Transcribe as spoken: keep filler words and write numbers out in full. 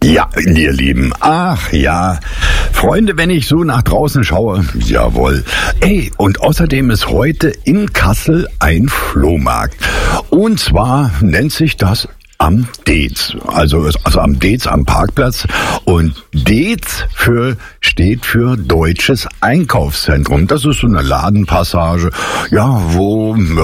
Ja, ihr Lieben, ach ja, Freunde, wenn ich so nach draußen schaue, jawohl. Ey, und außerdem ist heute in Kassel ein Flohmarkt. Und zwar nennt sich das am Deetz, also, also am Deetz am Parkplatz. Und Deetz für, steht für Deutsches Einkaufszentrum. Das ist so eine Ladenpassage, ja, wo